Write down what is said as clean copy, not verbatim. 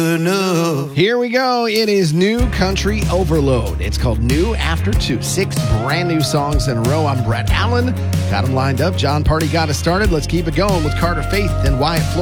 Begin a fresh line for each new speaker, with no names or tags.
Here we go. It is New Country Overload. It's called New After 2. 6 brand new songs in a row. I'm Brett Allen. Got them lined up. John Party got us started. Let's keep it going with Carter Faith and Wyatt Flores.